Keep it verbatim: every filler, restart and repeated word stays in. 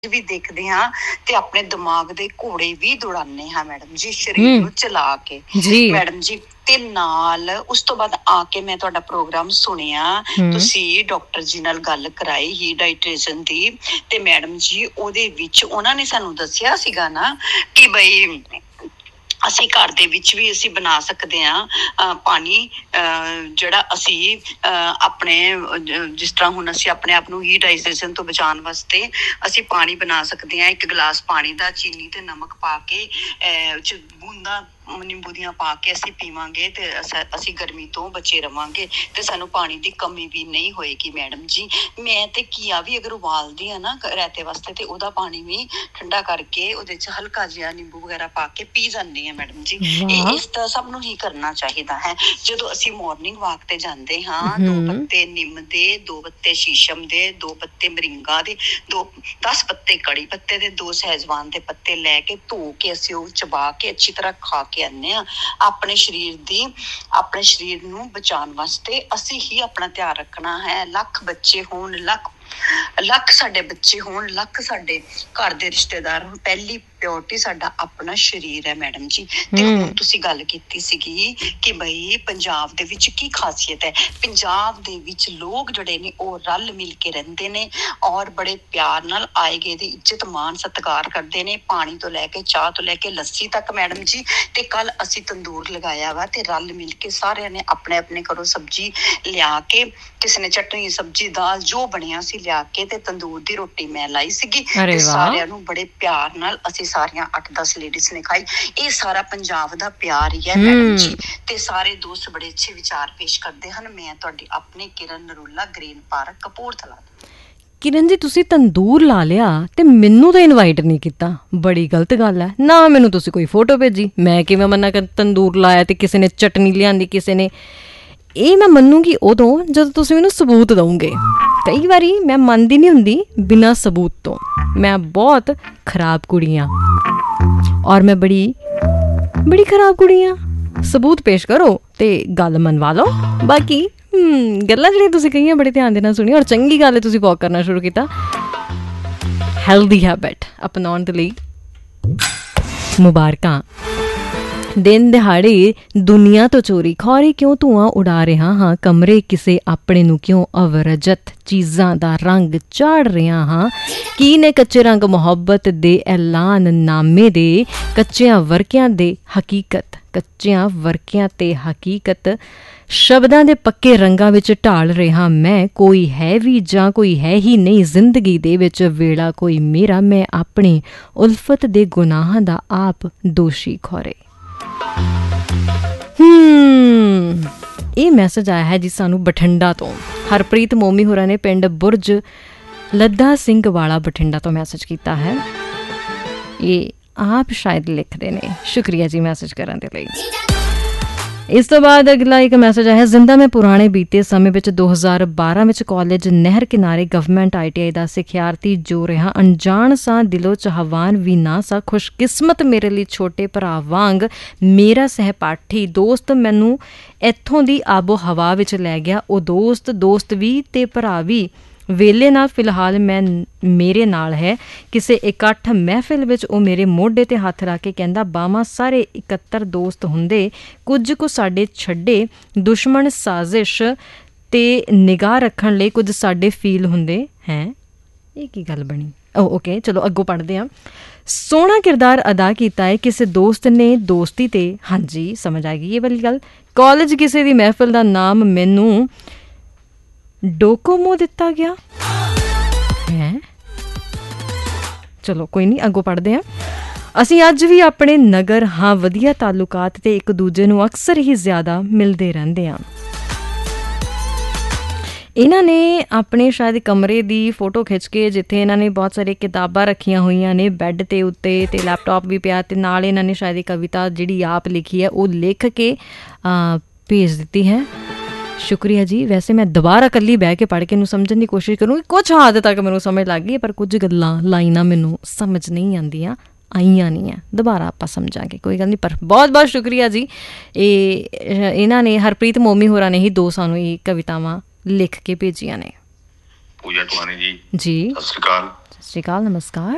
ਵੀ ਦੇਖਦੇ ਹਾਂ ਤੇ ਆਪਣੇ ਦਿਮਾਗ ਦੇ ਘੋੜੇ ਵੀ ਦੌੜਾਉਂਦੇ ਹਾਂ ਮੈਡਮ ਜੀ, ਸਰੀਰ ਨੂੰ ਚਲਾ ਕੇ ਮੈਡਮ ਜੀ। ਤੇ ਨਾਲ ਉਸ ਤੋਂ ਬਾਅਦ ਆ ਕੇ ਮੈਂ ਤੁਹਾਡਾ ਪ੍ਰੋਗਰਾਮ ਸੁਣਿਆ, ਤੁਸੀਂ ਡਾਕਟਰ ਜੀ ਨਾਲ ਗੱਲ ਕਰਾਈ ਹੀ ਡਾਈਟ੍ਰੀਸ਼ਨ ਦੀ, ਤੇ ਮੈਡਮ ਜੀ ਉਹਦੇ ਵਿੱਚ ਉਹਨਾਂ ਨੇ ਸਾਨੂੰ ਦੱਸਿਆ ਸੀਗਾ ਨਾ ਕਿ ਬਈ ਅਸੀਂ ਘਰ ਦੇ ਵਿੱਚ ਵੀ ਅਸੀਂ ਬਣਾ ਸਕਦੇ ਹਾਂ ਅਹ ਪਾਣੀ, ਅਹ ਜਿਹੜਾ ਅਸੀਂ ਅਹ ਆਪਣੇ ਜਿਸ ਤਰ੍ਹਾਂ ਹੁਣ ਅਸੀਂ ਆਪਣੇ ਆਪ ਨੂੰ ਡੀਹਾਈਡ੍ਰੇਸ਼ਨ ਤੋਂ ਬਚਾਉਣ ਵਾਸਤੇ ਅਸੀਂ ਪਾਣੀ ਬਣਾ ਸਕਦੇ ਹਾਂ। ਇੱਕ ਗਲਾਸ ਪਾਣੀ ਦਾ ਚੀਨੀ ਤੇ ਨਮਕ ਪਾ ਕੇ ਅਹ ਬੂੰਦਾਂ ਨਿੰਬੂ ਦੀਆਂ ਪਾ ਕੇ ਅਸੀਂ ਪੀਵਾਂਗੇ ਤੇ ਅਸੀਂ ਗਰਮੀ ਤੋਂ ਬਚੇ ਰਵਾਂਗੇ ਤੇ ਸਾਨੂੰ ਪਾਣੀ ਦੀ ਕਮੀ ਵੀ ਨਹੀਂ ਹੋਏਗੀ ਮੈਡਮ ਜੀ। ਮੈਂ ਤੇ ਘੀਆ ਵੀ ਅਗਰ ਉਬਾਲਦੀ ਆ ਨਾ ਰਾਇਤੇ ਵਾਸਤੇ ਤੇ ਉਹਦਾ ਪਾਣੀ ਵੀ ਠੰਡਾ ਕਰਕੇ ਉਹਦੇ ਚ ਹਲਕਾ ਜਿਹਾ ਨਿੰਬੂ ਵਗੈਰਾ ਪਾ ਕੇ ਪੀ ਜਾਂਦੀ ਹਾਂ ਮੈਡਮ ਜੀ। ਇਹ ਇਸ ਤਰ੍ਹਾਂ ਸਭ ਨੂੰ ਹੀ ਕਰਨਾ ਚਾਹੀਦਾ ਹੈ। ਜਦੋਂ ਅਸੀਂ ਮੋਰਨਿੰਗ ਵਾਕ ਤੇ ਜਾਂਦੇ ਹਾਂ, ਦੋ ਪੱਤੇ ਨਿੰਮ ਦੇ, ਦੋ ਪੱਤੇ ਸ਼ੀਸ਼ਮ ਦੇ, ਦੋ ਪੱਤੇ ਮਰਿੰਗਾ ਦੇ, ਦੋ ਦਸ ਪੱਤੇ ਕੜੀ ਪੱਤੇ ਦੇ, ਦੋ ਸਹਿਜਵਾਨ ਦੇ ਪੱਤੇ ਲੈ ਕੇ ਧੋ ਕੇ ਅਸੀਂ ਉਹ ਚਬਾ ਕੇ ਅੱਛੀ ਤਰ੍ਹਾਂ ਖਾ ਕੇ ਆਉਂਦੇ ਹਾਂ। ਆਪਣੇ ਸਰੀਰ ਦੀ ਆਪਣੇ ਸਰੀਰ ਨੂੰ ਬਚਾਉਣ ਵਾਸਤੇ ਅਸੀਂ ਹੀ ਆਪਣਾ ਧਿਆਨ ਰੱਖਣਾ ਹੈ। ਲੱਖ ਬੱਚੇ ਹੋਣ, ਲੱਖ ਲੱਖ ਸਾਡੇ ਬੱਚੇ ਹੋਣ, ਲੱਖ ਸਾਡੇ ਘਰ ਦੇ ਰਿਸ਼ਤੇਦਾਰ ਹੋਣ, ਪਹਿਲੀ ਪ੍ਰਾਇਓਰਟੀ ਸਾਡਾ ਆਪਣਾ ਸਰੀਰ ਹੈ ਮੈਡਮ ਜੀ। ਤੇ ਹੁਣ ਤੁਸੀਂ ਗੱਲ ਕੀਤੀ ਸੀਗੀ ਕਿ ਬਈ ਪੰਜਾਬ ਦੇ ਵਿੱਚ ਕੀ ਖਾਸੀਅਤ ਹੈ। ਪੰਜਾਬ ਦੇ ਵਿੱਚ ਲੋਕ ਜਿਹੜੇ ਨੇ ਉਹ ਰਲ ਮਿਲ ਕੇ ਰਹਿੰਦੇ ਨੇ ਔਰ ਬੜੇ ਪਿਆਰ ਨਾਲ ਆਏ ਗਏ ਦੀ ਇੱਜ਼ਤ ਮਾਣ ਸਤਿਕਾਰ ਕਰਦੇ ਨੇ, ਪਾਣੀ ਤੋਂ ਲੈ ਕੇ ਚਾਹ ਤੋਂ ਲੈ ਕੇ ਲੱਸੀ ਤੱਕ ਮੈਡਮ ਜੀ। ਤੇ ਕੱਲ ਅਸੀਂ ਤੰਦੂਰ ਲਗਾਇਆ ਵਾ ਤੇ ਰਲ ਮਿਲ ਕੇ ਸਾਰਿਆਂ ਨੇ ਆਪਣੇ ਆਪਣੇ ਘਰੋਂ ਸਬਜ਼ੀ ਲਿਆ ਕੇ, ਕਿਸੇ ਨੇ ਚਟਨੀ ਸਬਜ਼ੀ ਦਾਲ ਜੋ ਬਣਿਆ ਸੀ ਲਿਆ ਕੇ ਤੇ ਤੰਦੂਰ ਦੀ ਰੋਟੀ ਮੈਂ ਲਾਈ ਸੀਗੀ ਤੇ ਸਾਰਿਆਂ ਨੂੰ ਬੜੇ ਪਿਆਰ ਨਾਲ ਅਸੀਂ ਸਾਰੀਆਂ ਅੱਠ ਦਸ ਲੇਡੀਜ਼ ਨੇ ਖਾਈ। ਇਹ ਸਾਰਾ ਪੰਜਾਬ ਦਾ ਪਿਆਰ ਹੀ ਹੈ ਮੈਡਮ ਜੀ। ਤੇ ਸਾਰੇ ਦੋਸਤ ਬੜੇ ਅੱਛੇ ਵਿਚਾਰ ਪੇਸ਼ ਕਰਦੇ ਹਨ। ਮੈਂ ਤੁਹਾਡੀ ਆਪਣੀ ਕਿਰਨ ਨਰੂਲਾ, ਗ੍ਰੀਨ ਪਾਰਕ, ਕਪੂਰਥਲਾ। ਕਿਰਨ ਜੀ, ਤੁਸੀਂ ਤੰਦੂਰ ਲਾ ਲਿਆ ਤੇ ਮੈਨੂੰ ਤਾਂ ਇਨਵਾਈਟ ਨਹੀਂ ਕੀਤਾ, ਬੜੀ ਗਲਤ ਗੱਲ ਹੈ ਨਾ। ਮੈਨੂੰ ਤੁਸੀਂ ਕੋਈ ਫੋਟੋ ਭੇਜੀ, ਮੈਂ ਕਿਵੇਂ ਮੰਨਾ ਕਰ ਤੰਦੂਰ ਲਾਇਆ ਤੇ ਕਿਸੇ ਨੇ ਚਟਨੀ ਲਿਆਂਦੀ, ਕਿਸੇ ਨੇ। ਇਹ ਮੈਂ ਮੰਨੂਗੀ ਉਦੋਂ ਜਦੋਂ ਤੁਸੀਂ ਮੈਨੂੰ ਸਬੂਤ ਦਓਗੇ। ਕਈ ਵਾਰੀ ਮੈਂ ਮੰਨਦੀ ਨਹੀਂ ਹੁੰਦੀ ਬਿਨਾਂ ਸਬੂਤ ਤੋਂ। ਮੈਂ ਬਹੁਤ ਖਰਾਬ ਕੁੜੀ ਹਾਂ ਔਰ ਮੈਂ ਬੜੀ ਬੜੀ ਖਰਾਬ ਕੁੜੀ ਹਾਂ। ਸਬੂਤ ਪੇਸ਼ ਕਰੋ ਤੇ ਗੱਲ ਮਨਵਾ ਲਓ। ਬਾਕੀ ਹਮ ਗੱਲਾਂ ਜਿਹੜੀਆਂ ਤੁਸੀਂ ਕਹੀਆਂ ਬੜੇ ਧਿਆਨ ਦੇ ਨਾਲ ਸੁਣੀ ਔਰ ਚੰਗੀ ਗੱਲ ਹੈ ਤੁਸੀਂ ਵਾਕ ਕਰਨਾ ਸ਼ੁਰੂ ਕੀਤਾ। ਹੈਲਦੀ ਹੈਬਿਟ ਅਪਣਾਉਣ ਦੇ ਲਈ ਮੁਬਾਰਕਾਂ। ਦਿਨ ਦਿਹਾੜੇ ਦੁਨੀਆ ਤੋਂ ਚੋਰੀ ਖੌਰੇ ਕਿਉਂ ਧੂੰਆਂ ਉਡਾ ਰਿਹਾ ਹਾਂ, ਕਮਰੇ ਕਿਸੇ ਆਪਣੇ ਨੂੰ ਕਿਉਂ ਅਵਰਜਤ ਚੀਜ਼ਾਂ ਦਾ ਰੰਗ ਚਾੜ ਰਿਹਾ ਹਾਂ। ਕੀ ਨੇ ਕੱਚੇ ਰੰਗ ਮੁਹੱਬਤ ਦੇ ਐਲਾਨ ਨਾਮੇ ਦੇ, ਕੱਚਿਆਂ ਵਰਕਿਆਂ ਦੇ ਹਕੀਕਤ, ਕੱਚਿਆਂ ਵਰਕਿਆਂ ਤੇ ਹਕੀਕਤ ਸ਼ਬਦਾਂ ਦੇ ਪੱਕੇ ਰੰਗਾਂ ਵਿੱਚ ਢਾਲ ਰਿਹਾ ਮੈਂ। ਕੋਈ ਹੈ ਵੀ ਜਾਂ ਕੋਈ ਹੈ ਹੀ ਨਹੀਂ ਜ਼ਿੰਦਗੀ ਦੇ ਵਿੱਚ, ਵੇਲਾ ਕੋਈ ਮੇਰਾ, ਮੈਂ ਆਪਣੀ ਉਲਫਤ ਦੇ ਗੁਨਾਹਾਂ ਦਾ ਆਪ ਦੋਸ਼ੀ ਖੌਰੇ। ਹਮ ਇਹ ਮੈਸੇਜ ਆਇਆ ਹੈ ਜੀ ਸਾਨੂੰ ਬਠਿੰਡਾ ਤੋਂ। ਹਰਪ੍ਰੀਤ ਮੋਮੀ ਹੋਰਾਂ ਨੇ ਪਿੰਡ ਬੁਰਜ ਲੱਦਾ ਸਿੰਘ ਵਾਲਾ ਬਠਿੰਡਾ ਤੋਂ ਮੈਸੇਜ ਕੀਤਾ ਹੈ। ਇਹ ਆਪ ਸ਼ਾਇਦ ਲਿਖਦੇ ਨੇ। ਸ਼ੁਕਰੀਆ ਜੀ ਮੈਸੇਜ ਕਰਨ ਦੇ ਲਈ। ਇਸ ਤੋਂ ਬਾਅਦ ਅਗਲਾ ਇੱਕ ਮੈਸੇਜ ਆਇਆ, ਜ਼ਿੰਦਾ ਮੈਂ ਪੁਰਾਣੇ ਬੀਤੇ ਸਮੇਂ ਵਿੱਚ ਦੋ ਹਜ਼ਾਰ ਬਾਰਾਂ ਵਿੱਚ ਕਾਲਜ ਨਹਿਰ ਕਿਨਾਰੇ ਗਵਰਨਮੈਂਟ ਆਈ ਟੀ ਆਈ ਦਾ ਸਿਖਿਆਰਥੀ ਜੋ ਰਿਹਾ। ਅਣਜਾਣ ਸਾਂ, ਦਿਲੋਂ ਚਾਹਵਾਨ ਵੀ ਨਾ ਸਾਂ, ਖੁਸ਼ਕਿਸਮਤ ਮੇਰੇ ਲਈ ਛੋਟੇ ਭਰਾ ਵਾਂਗ ਮੇਰਾ ਸਹਿਪਾਠੀ ਦੋਸਤ ਮੈਨੂੰ ਇੱਥੋਂ ਦੀ ਆਬੋ ਹਵਾ ਵਿੱਚ ਲੈ ਗਿਆ। ਉਹ ਦੋਸਤ ਦੋਸਤ ਵੀ ਤੇ ਭਰਾ ਵੀ ਵੇਲੇ ਨਾਲ ਫਿਲਹਾਲ ਮੈਂ ਮੇਰੇ ਨਾਲ ਹੈ। ਕਿਸੇ ਇਕੱਠ ਮਹਿਫਿਲ ਵਿੱਚ ਉਹ ਮੇਰੇ ਮੋਢੇ 'ਤੇ ਹੱਥ ਰੱਖ ਕੇ ਕਹਿੰਦਾ, ਬਾਵਾਂ ਸਾਰੇ ਇਕੱਤਰ ਦੋਸਤ ਹੁੰਦੇ, ਕੁਝ ਕੁ ਸਾਡੇ ਛੱਡੇ ਦੁਸ਼ਮਣ ਸਾਜ਼ਿਸ਼ ਤੇ ਨਿਗਾਹ ਰੱਖਣ ਲਈ ਕੁਝ ਸਾਡੇ ਫੀਲ ਹੁੰਦੇ ਹੈ। ਇਹ ਕੀ ਗੱਲ ਬਣੀ? ਓ ਓਕੇ ਚਲੋ ਅੱਗੋਂ ਪੜ੍ਹਦੇ ਹਾਂ। ਸੋਹਣਾ ਕਿਰਦਾਰ ਅਦਾ ਕੀਤਾ ਹੈ ਕਿਸੇ ਦੋਸਤ ਨੇ ਦੋਸਤੀ 'ਤੇ। ਹਾਂਜੀ ਸਮਝ ਆ ਗਈ ਇਹ ਵਾਲੀ ਗੱਲ। ਕਾਲਜ ਕਿਸੇ ਦੀ ਮਹਿਫਿਲ ਦਾ ਨਾਮ ਮੈਨੂੰ ਡੋਕੋਮੋ ਦਿੱਤਾ ਗਿਆ ਹੈ। ਚਲੋ ਕੋਈ ਨਹੀਂ ਅੱਗੋਂ ਪੜ੍ਹਦੇ ਹਾਂ। ਅਸੀਂ ਅੱਜ ਵੀ ਆਪਣੇ ਨਗਰ ਹਾਂ ਵਧੀਆ ਤਾਲੁਕਾਤ ਤੇ ਇੱਕ ਦੂਜੇ ਨੂੰ ਅਕਸਰ ਹੀ ਜ਼ਿਆਦਾ ਮਿਲਦੇ ਰਹਿੰਦੇ ਹਾਂ। ਇਹਨਾਂ ਨੇ ਆਪਣੇ ਸ਼ਾਇਦ ਕਮਰੇ ਦੀ ਫੋਟੋ ਖਿੱਚ ਕੇ, ਜਿੱਥੇ ਇਹਨਾਂ ਨੇ ਬਹੁਤ ਸਾਰੀਆਂ ਕਿਤਾਬਾਂ ਰੱਖੀਆਂ ਹੋਈਆਂ ਨੇ ਬੈੱਡ ਦੇ ਉੱਤੇ ਤੇ ਲੈਪਟਾਪ ਵੀ ਪਿਆ, ਤੇ ਨਾਲ ਇਹਨਾਂ ਨੇ ਸ਼ਾਇਦ ਇਹ ਕਵਿਤਾ ਜਿਹੜੀ ਆਪ ਲਿਖੀ ਹੈ ਉਹ ਲਿਖ ਕੇ ਭੇਜ ਦਿੱਤੀ ਹੈ। ਸ਼ੁਕਰੀਆ ਜੀ। ਵੈਸੇ ਮੈਂ ਦੁਬਾਰਾ ਇਕੱਲੀ ਬਹਿ ਕੇ ਪੜ੍ਹ ਕੇ ਇਹਨੂੰ ਸਮਝਣ ਦੀ ਕੋਸ਼ਿਸ਼ ਕਰੂੰਗੀ। ਕੁਛ ਹੱਦ ਤੱਕ ਮੈਨੂੰ ਸਮਝ ਲੱਗ ਗਈ ਪਰ ਕੁਝ ਗੱਲਾਂ ਲਾਈਨਾਂ ਮੈਨੂੰ ਸਮਝ ਨਹੀਂ ਆਉਂਦੀਆਂ, ਆਈਆਂ ਨਹੀਂ ਹੈ। ਦੁਬਾਰਾ ਆਪਾਂ ਸਮਝਾਂਗੇ, ਕੋਈ ਗੱਲ ਨਹੀਂ। ਪਰ ਬਹੁਤ ਬਹੁਤ ਸ਼ੁਕਰੀਆ ਜੀ। ਇਹ ਇਹਨਾਂ ਨੇ ਹਰਪ੍ਰੀਤ ਮੋਮੀ ਹੋਰਾਂ ਨੇ ਹੀ ਦੋ ਸਾਨੂੰ ਇਹ ਕਵਿਤਾਵਾਂ ਲਿਖ ਕੇ ਭੇਜੀਆਂ ਨੇ। ਪੂਜਾ ਟਵਾਨੀ ਜੀ ਜੀ ਸਤਿ ਸ਼੍ਰੀ ਅਕਾਲ। ਸਤਿ ਸ਼੍ਰੀ ਅਕਾਲ, ਨਮਸਕਾਰ।